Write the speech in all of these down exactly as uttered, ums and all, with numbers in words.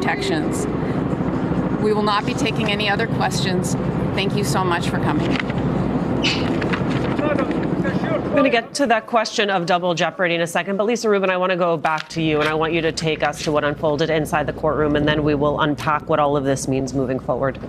protections. We will not be taking any other questions. Thank you so much for coming. I'm going to get to that question of double jeopardy in a second, but Lisa Rubin, I want to go back to you, and I want you to take us to what unfolded inside the courtroom, and then we will unpack what all of this means moving forward.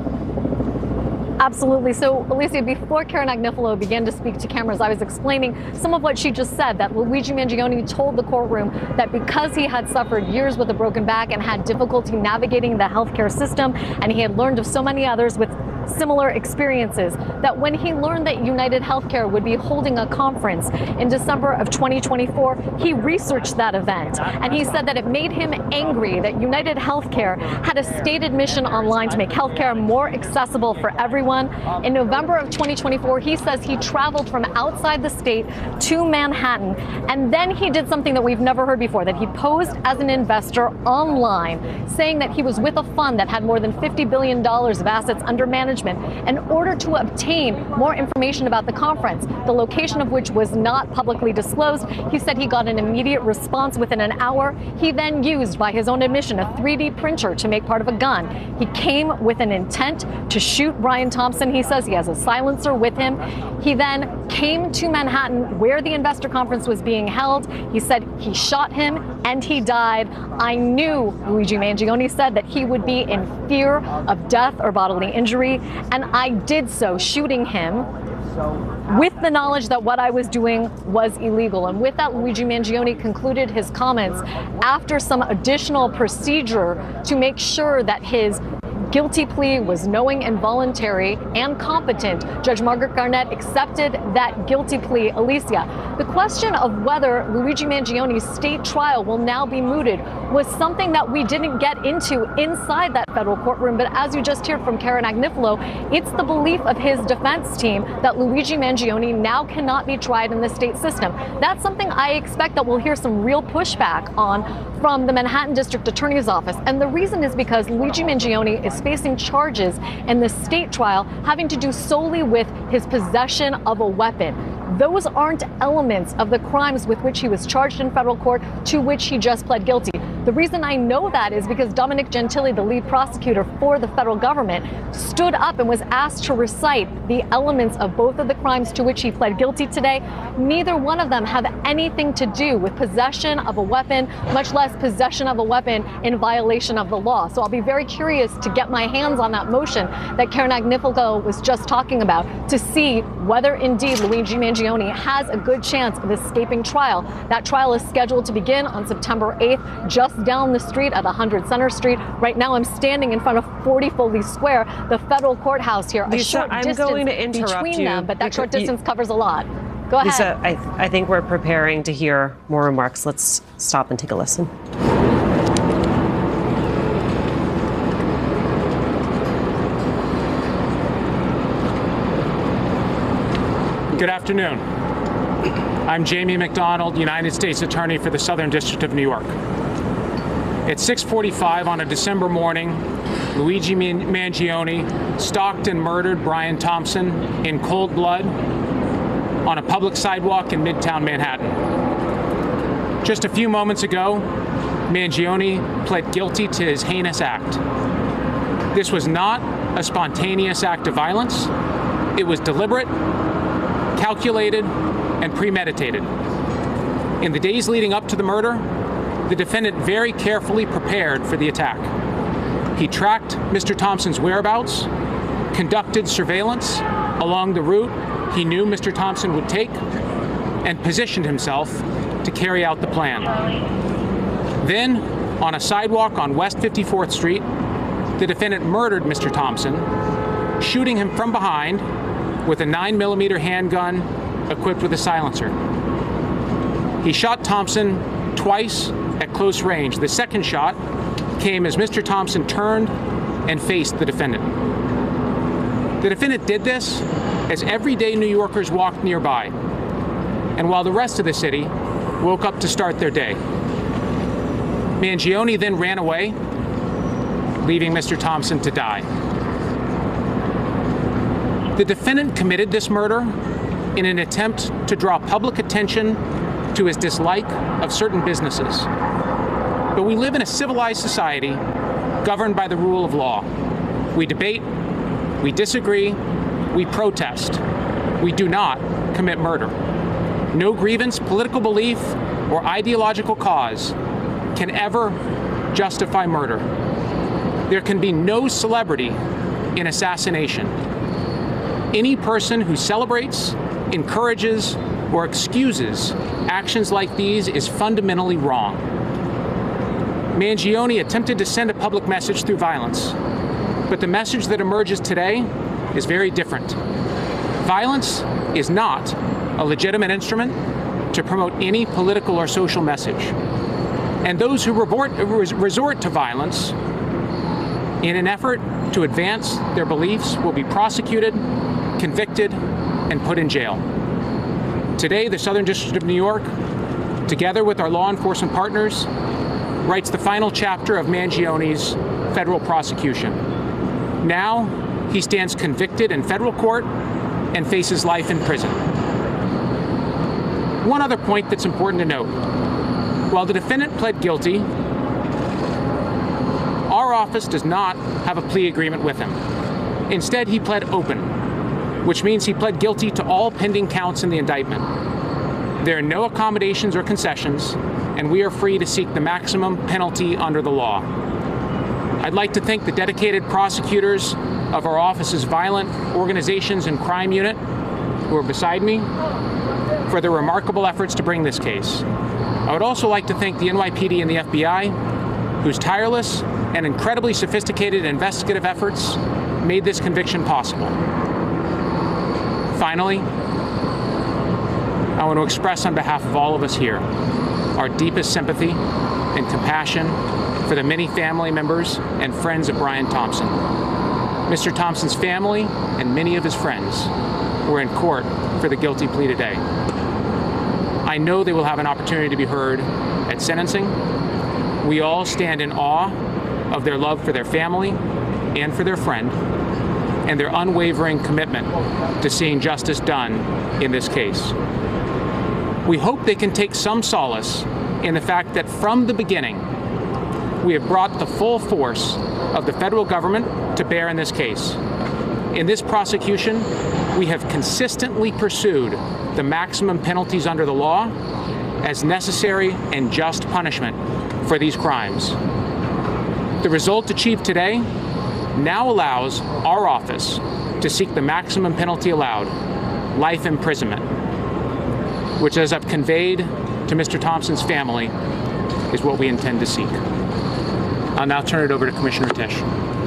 Absolutely. So, Alicia, before Karen Agnifilo began to speak to cameras, I was explaining some of what she just said, that Luigi Mangione told the courtroom that because he had suffered years with a broken back and had difficulty navigating the healthcare system, and he had learned of so many others with similar experiences, that when he learned that United Healthcare would be holding a conference in December of twenty twenty-four, he researched that event. And he said that it made him angry that United Healthcare had a stated mission online to make healthcare more accessible for everyone. In November of twenty twenty-four, he says he traveled from outside the state to Manhattan, and then he did something that we've never heard before, that he posed as an investor online, saying that he was with a fund that had more than fifty billion dollars of assets under management in order to obtain more information about the conference, the location of which was not publicly disclosed. He said he got an immediate response within an hour. He then used, by his own admission, a three D printer to make part of a gun. He came with an intent to shoot Brian Thompson. He says he has a silencer with him. He then came to Manhattan where the investor conference was being held. He said he shot him and he died. I knew, Luigi Mangione said, that he would be in fear of death or bodily injury, and I did so, shooting him with the knowledge that what I was doing was illegal. And with that, Luigi Mangione concluded his comments after some additional procedure to make sure that his guilty plea was knowing and voluntary and competent. Judge Margaret Garnett accepted that guilty plea. Alicia, the question of whether Luigi Mangione's state trial will now be mooted was something that we didn't get into inside that federal courtroom. But as you just heard from Karen Agnifilo, it's the belief of his defense team that Luigi Mangione now cannot be tried in the state system. That's something I expect that we'll hear some real pushback on from the Manhattan District Attorney's Office. And the reason is because Luigi Mangione is facing charges in the state trial having to do solely with his possession of a weapon. Those aren't elements of the crimes with which he was charged in federal court, to which he just pled guilty. The reason I know that is because Dominic Gentile, the lead prosecutor for the federal government, stood up and was asked to recite the elements of both of the crimes to which he pled guilty today. Neither one of them have anything to do with possession of a weapon, much less possession of a weapon in violation of the law. So I'll be very curious to get my hands on that motion that Karen Agnifilo was just talking about, to see whether indeed Luigi Mangione has a good chance of escaping trial. That trial is scheduled to begin on September eighth, just down the street at one hundred Center Street. Right now I'm standing in front of forty Foley Square, the federal courthouse here. Lisa, a short I'm distance going to interrupt between you them, but that short you, distance covers a lot. Go ahead. Lisa, I, I think we're preparing to hear more remarks. Let's stop and take a listen. Good afternoon. I'm Jamie McDonald, United States Attorney for the Southern District of New York. At six forty-five on a December morning, Luigi Mangione stalked and murdered Brian Thompson in cold blood on a public sidewalk in Midtown Manhattan. Just a few moments ago, Mangione pled guilty to his heinous act. This was not a spontaneous act of violence. It was deliberate, calculated, and premeditated. In the days leading up to the murder, the defendant very carefully prepared for the attack. He tracked Mister Thompson's whereabouts, conducted surveillance along the route he knew Mister Thompson would take, and positioned himself to carry out the plan. Then, on a sidewalk on West fifty-fourth Street, the defendant murdered Mister Thompson, shooting him from behind with a nine millimeter handgun equipped with a silencer. He shot Thompson twice at close range. The second shot came as Mister Thompson turned and faced the defendant. The defendant did this as everyday New Yorkers walked nearby, and while the rest of the city woke up to start their day. Mangione then ran away, leaving Mister Thompson to die. The defendant committed this murder in an attempt to draw public attention to his dislike of certain businesses. But we live in a civilized society governed by the rule of law. We debate, we disagree, we protest. We do not commit murder. No grievance, political belief, or ideological cause can ever justify murder. There can be no celebrity in assassination. Any person who celebrates, encourages, or excuses actions like these is fundamentally wrong. Mangione attempted to send a public message through violence, but the message that emerges today is very different. Violence is not a legitimate instrument to promote any political or social message. And those who resort, resort to violence in an effort to advance their beliefs will be prosecuted, convicted, and put in jail. Today, the Southern District of New York, together with our law enforcement partners, writes the final chapter of Mangione's federal prosecution. Now, he stands convicted in federal court and faces life in prison. One other point that's important to note. While the defendant pled guilty, our office does not have a plea agreement with him. Instead, he pled open, which means he pled guilty to all pending counts in the indictment. There are no accommodations or concessions, and we are free to seek the maximum penalty under the law. I'd like to thank the dedicated prosecutors of our office's Violent Organizations and Crime Unit, who are beside me, for their remarkable efforts to bring this case. I would also like to thank the N Y P D and the F B I, whose tireless and incredibly sophisticated investigative efforts made this conviction possible. Finally, I want to express on behalf of all of us here our deepest sympathy and compassion for the many family members and friends of Brian Thompson. Mister Thompson's family and many of his friends were in court for the guilty plea today. I know they will have an opportunity to be heard at sentencing. We all stand in awe of their love for their family and for their friend, and their unwavering commitment to seeing justice done in this case. We hope they can take some solace in the fact that from the beginning, we have brought the full force of the federal government to bear in this case. In this prosecution, we have consistently pursued the maximum penalties under the law as necessary and just punishment for these crimes. The result achieved today now allows our office to seek the maximum penalty allowed, life imprisonment, which, as I've conveyed to Mister Thompson's family, is what we intend to seek. I'll now turn it over to Commissioner Tisch.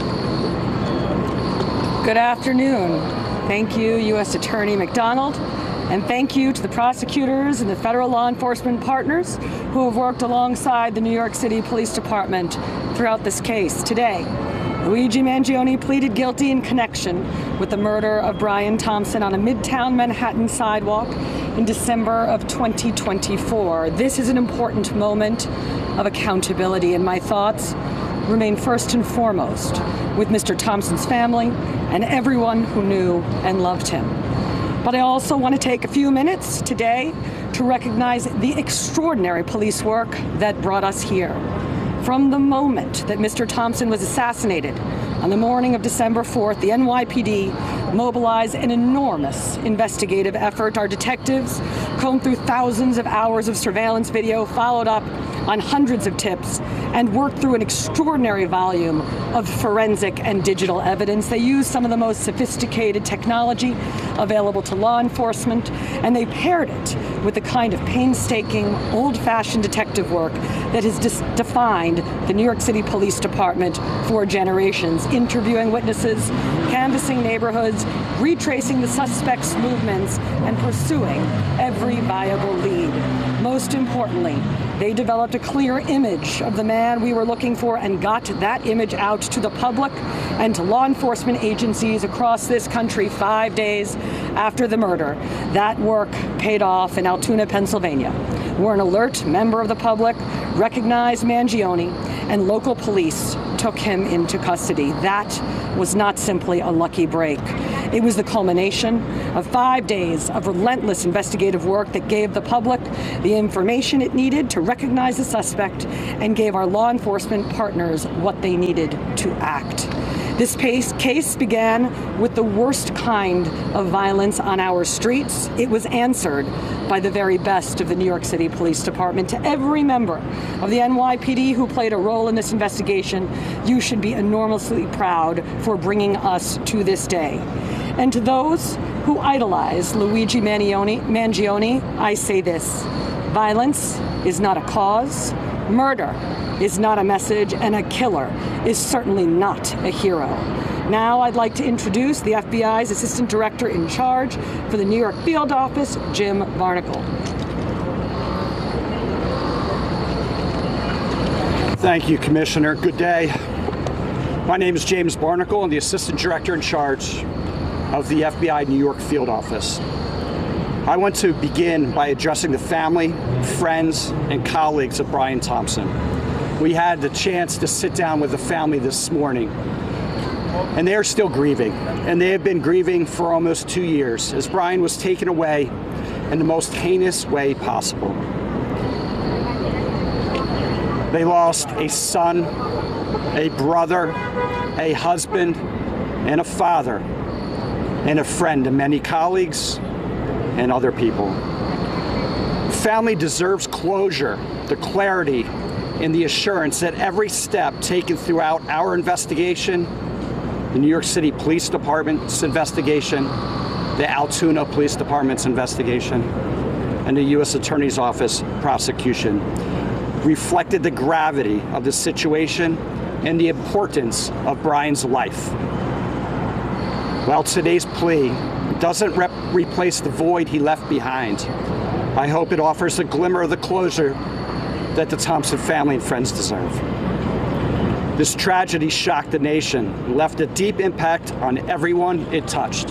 Good afternoon. Thank you, U S Attorney McDonald, and thank you to the prosecutors and the federal law enforcement partners who have worked alongside the New York City Police Department throughout this case. Today, Luigi Mangione pleaded guilty in connection with the murder of Brian Thompson on a Midtown Manhattan sidewalk in December of twenty twenty-four. This is an important moment of accountability, and my thoughts remain first and foremost with Mister Thompson's family and everyone who knew and loved him. But I also want to take a few minutes today to recognize the extraordinary police work that brought us here. From the moment that Mister Thompson was assassinated on the morning of December fourth, the N Y P D mobilized an enormous investigative effort. Our detectives combed through thousands of hours of surveillance video, followed up on hundreds of tips, and worked through an extraordinary volume of forensic and digital evidence. They used some of the most sophisticated technology available to law enforcement, and they paired it with the kind of painstaking, old-fashioned detective work that has dis- defined the New York City Police Department for generations, interviewing witnesses, canvassing neighborhoods, retracing the suspects' movements, and pursuing every viable lead. Most importantly, they developed a clear image of the man we were looking for and got that image out to the public and to law enforcement agencies across this country five days after the murder. That work paid off in Altoona, Pennsylvania, where an alert member of the public recognized Mangione and local police took him into custody. That was not simply a lucky break. It was the culmination of five days of relentless investigative work that gave the public the information it needed to recognize the suspect and gave our law enforcement partners what they needed to act. This pace, case began with the worst kind of violence on our streets. It was answered by the very best of the New York City Police Department. To every member of the N Y P D who played a role in this investigation, you should be enormously proud for bringing us to this day. And to those who idolize Luigi Mangione, Mangione, I say this: violence is not a cause, murder is not a message, and a killer is certainly not a hero. Now I'd like to introduce the F B I's Assistant Director in charge for the New York Field Office, Jim Barnicle. Thank you, Commissioner. Good day. My name is James Barnicle. I'm the Assistant Director in charge of the F B I New York Field Office. I want to begin by addressing the family, friends, and colleagues of Brian Thompson. We had the chance to sit down with the family this morning, and they are still grieving, and they have been grieving for almost two years as Brian was taken away in the most heinous way possible. They lost a son, a brother, a husband, and a father, and a friend to many colleagues and other people. Family deserves closure, the clarity, and the assurance that every step taken throughout our investigation, the New York City Police Department's investigation, the Altoona Police Department's investigation, and the U S Attorney's Office prosecution reflected the gravity of the situation and the importance of Brian's life. While today's plea doesn't rep- replace the void he left behind, I hope it offers a glimmer of the closure that the Thompson family and friends deserve. This tragedy shocked the nation and left a deep impact on everyone it touched.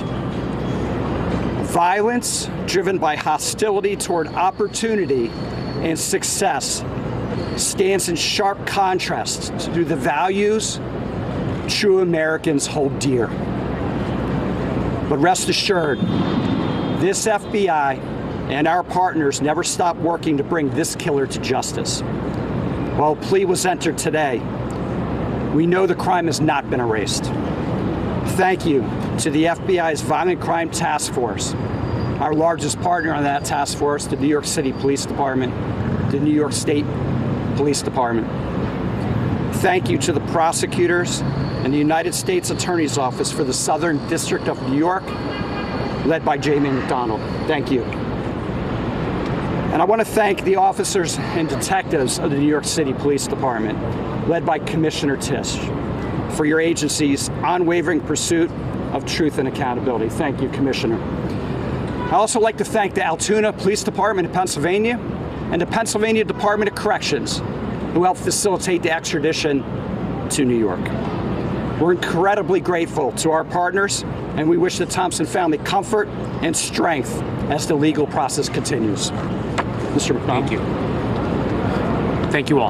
Violence driven by hostility toward opportunity and success stands in sharp contrast to the values true Americans hold dear. But rest assured, this F B I and our partners never stopped working to bring this killer to justice. While a plea was entered today, we know the crime has not been erased. Thank you to the F B I's Violent Crime Task Force, our largest partner on that task force, the New York City Police Department, the New York State Police Department. Thank you to the prosecutors and the United States Attorney's Office for the Southern District of New York, led by Jamie McDonald. Thank you. And I want to thank the officers and detectives of the New York City Police Department, led by Commissioner Tisch, for your agency's unwavering pursuit of truth and accountability. Thank you, Commissioner. I'd also like to thank the Altoona Police Department in Pennsylvania and the Pennsylvania Department of Corrections, who helped facilitate the extradition to New York. We're incredibly grateful to our partners, and we wish the Thompson family comfort and strength as the legal process continues. Mister McDonald. Thank you. Thank you all.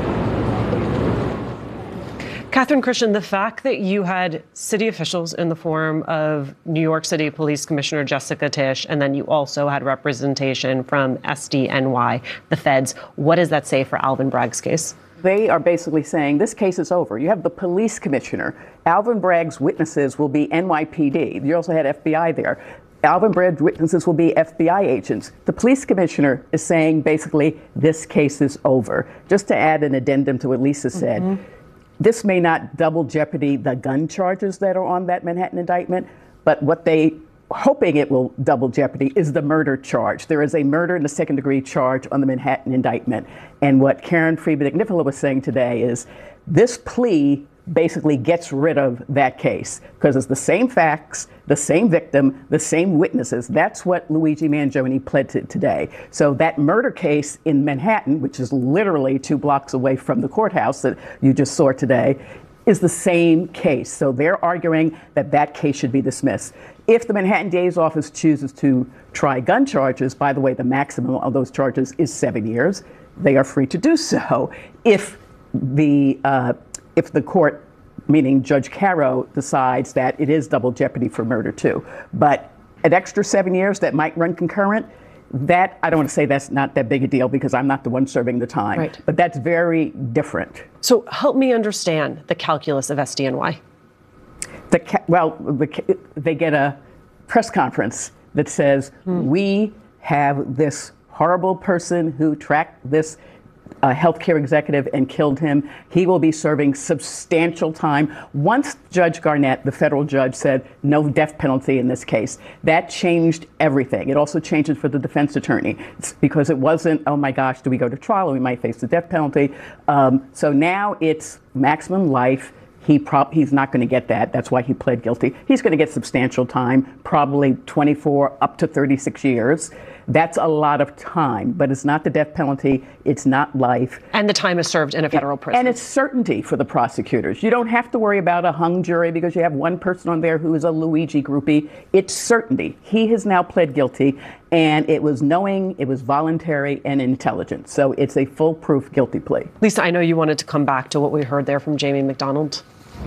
Catherine Christian, the fact that you had city officials in the form of New York City Police Commissioner Jessica Tisch, and then you also had representation from S D N Y, the feds, what does that say for Alvin Bragg's case? They are basically saying this case is over. You have the police commissioner. Alvin Bragg's witnesses will be N Y P D. You also had F B I there. Alvin Bragg's witnesses will be F B I agents. The police commissioner is saying basically this case is over. Just to add an addendum to what Lisa said, mm-hmm. This may not double jeopardy the gun charges that are on that Manhattan indictment, but what they hoping it will double jeopardy is the murder charge. There is a murder and a second degree charge on the Manhattan indictment. And what Karen Friedman-Agnifilo was saying today is this plea basically gets rid of that case because it's the same facts, the same victim, the same witnesses. That's what Luigi Mangione pled to today. So that murder case in Manhattan, which is literally two blocks away from the courthouse that you just saw today, is the same case. So they're arguing that that case should be dismissed. If the Manhattan D A's office chooses to try gun charges, by the way, the maximum of those charges is seven years, they are free to do so. If the uh, if the court meaning Judge Caro decides that it is double jeopardy for murder too. But an extra seven years that might run concurrent, that, I don't want to say that's not that big a deal because I'm not the one serving the time. Right. But that's very different. So help me understand the calculus of S D N Y. The ca- well, the, they get a press conference that says, hmm. we have this horrible person who tracked this uh, healthcare executive and killed him. He will be serving substantial time. Once Judge Garnett, the federal judge, said no death penalty in this case, that changed everything. It also changed it for the defense attorney it's because it wasn't, oh my gosh, do we go to trial and we might face the death penalty. Um, so now it's maximum life. He prob- he's not going to get that. That's why he pled guilty. He's going to get substantial time, probably twenty-four up to thirty-six years. That's a lot of time, but it's not the death penalty. It's not life. And the time is served in a federal prison. And it's certainty for the prosecutors. You don't have to worry about a hung jury because you have one person on there who is a Luigi groupie. It's certainty. He has now pled guilty, and it was knowing, it was voluntary and intelligent. So it's a foolproof guilty plea. Lisa, I know you wanted to come back to what we heard there from Jamie McDonald.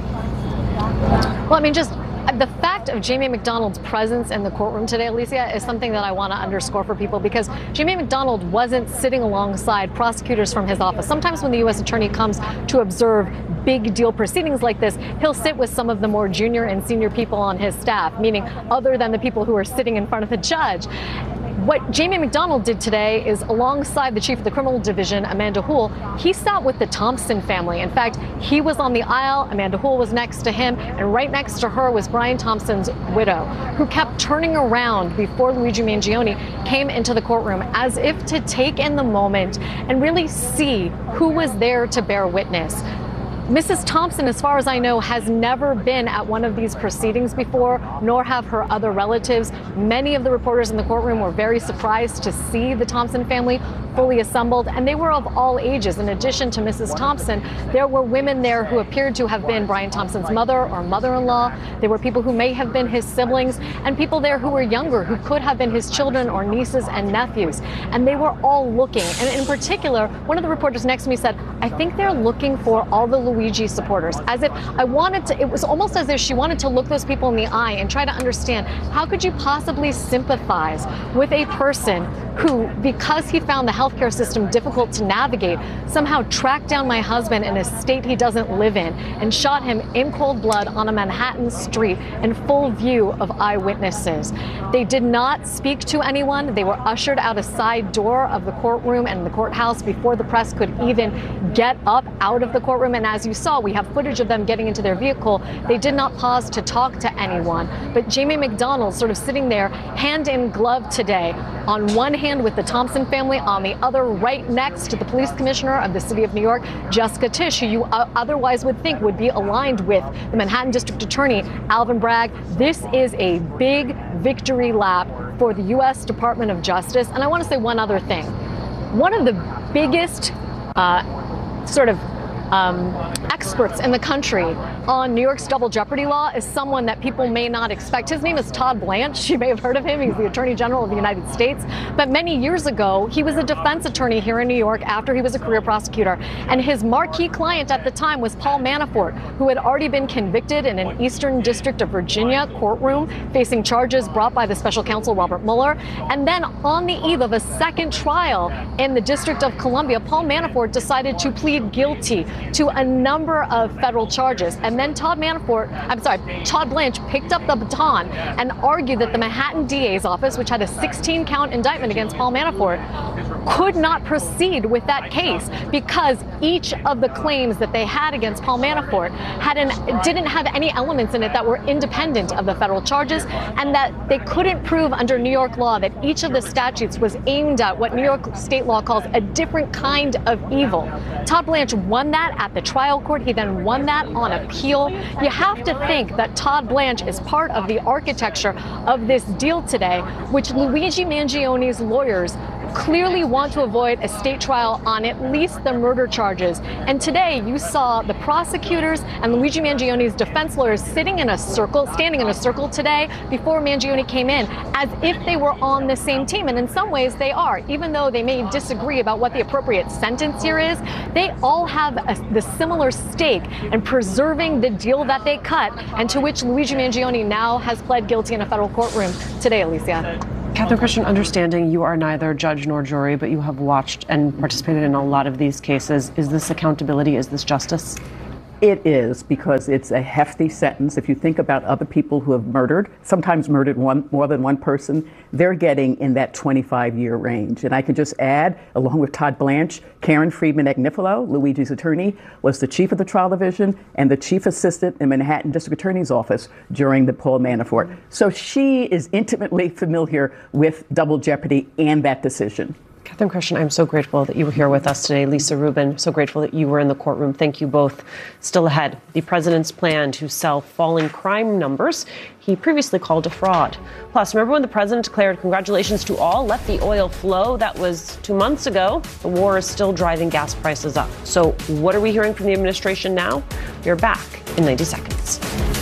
Well, I mean, just the fact of Jamie McDonald's presence in the courtroom today, Alicia, is something that I want to underscore for people because Jamie McDonald wasn't sitting alongside prosecutors from his office. Sometimes when the U S attorney comes to observe big deal proceedings like this, he'll sit with some of the more junior and senior people on his staff, meaning other than the people who are sitting in front of the judge. What Jamie McDonald did today is, alongside the chief of the criminal division, Amanda Houle, he sat with the Thompson family. In fact, he was on the aisle, Amanda Houle was next to him, and right next to her was Brian Thompson's widow, who kept turning around before Luigi Mangione came into the courtroom as if to take in the moment and really see who was there to bear witness. Missus Thompson, as far as I know, has never been at one of these proceedings before, nor have her other relatives. Many of the reporters in the courtroom were very surprised to see the Thompson family fully assembled, and they were of all ages. In addition to Missus Thompson, there were women there who appeared to have been Brian Thompson's mother or mother-in-law. There were people who may have been his siblings, and people there who were younger, who could have been his children or nieces and nephews. And they were all looking. And in particular, one of the reporters next to me said, I think they're looking for all the Luigi supporters. As if I wanted to, it was almost as if she wanted to look those people in the eye and try to understand, how could you possibly sympathize with a person who, because he found the healthcare system difficult to navigate, somehow tracked down my husband in a state he doesn't live in and shot him in cold blood on a Manhattan street in full view of eyewitnesses. They did not speak to anyone. They were ushered out a side door of the courtroom and the courthouse before the press could even get up out of the courtroom. And as you saw, we have footage of them getting into their vehicle. They did not pause to talk to anyone. But Jamie McDonald sort of sitting there hand in glove today, on one hand with the Thompson family, on the other right next to the police commissioner of the city of New York, Jessica Tisch, who you uh, otherwise would think would be aligned with the Manhattan District Attorney, Alvin Bragg. This is a big victory lap for the U S Department of Justice. And I want to say one other thing. One of the biggest uh, sort of Um, experts in the country on New York's double jeopardy law is someone that people may not expect. His name is Todd Blanche. You may have heard of him. He's the Attorney General of the United States. But many years ago, he was a defense attorney here in New York after he was a career prosecutor. And his marquee client at the time was Paul Manafort, who had already been convicted in an Eastern District of Virginia courtroom, facing charges brought by the special counsel Robert Mueller. And then on the eve of a second trial in the District of Columbia, Paul Manafort decided to plead guilty to a number of federal charges. And then Todd Manafort, I'm sorry, Todd Blanche picked up the baton and argued that the Manhattan D A's office, which had a sixteen count indictment against Paul Manafort, could not proceed with that case because each of the claims that they had against Paul Manafort had an, didn't have any elements in it that were independent of the federal charges, and that they couldn't prove under New York law that each of the statutes was aimed at what New York state law calls a different kind of evil. Todd Blanche won that at the trial court. He then won that on appeal. You have to think that Todd Blanche is part of the architecture of this deal today, which Luigi Mangione's lawyers clearly want to avoid a state trial on at least the murder charges. And today you saw the prosecutors and Luigi Mangioni's defense lawyers sitting in a circle, standing in a circle today before Mangione came in, as if they were on the same team. And in some ways they are, even though they may disagree about what the appropriate sentence here is. They all have a, the similar stake in preserving the deal that they cut, and to which Luigi Mangione now has pled guilty in a federal courtroom today, Alicia. Katherine Christian, understanding you are neither judge nor jury, but you have watched and participated in a lot of these cases. Is this accountability? Is this justice? It is, because it's a hefty sentence. If you think about other people who have murdered, sometimes murdered one more than one person, they're getting in that twenty-five year range. And I can just add, along with Todd Blanche, Karen Friedman-Agnifilo, Luigi's attorney, was the chief of the trial division and the chief assistant in Manhattan District Attorney's office during the Paul Manafort. So she is intimately familiar with double jeopardy and that decision. Katherine Christian, I'm so grateful that you were here with us today. Lisa Rubin, so grateful that you were in the courtroom. Thank you both. Still ahead, the president's plan to sell falling crime numbers he previously called a fraud. Plus, remember when the president declared congratulations to all, let the oil flow? That was two months ago. The war is still driving gas prices up. So what are we hearing from the administration now? We're back in ninety seconds.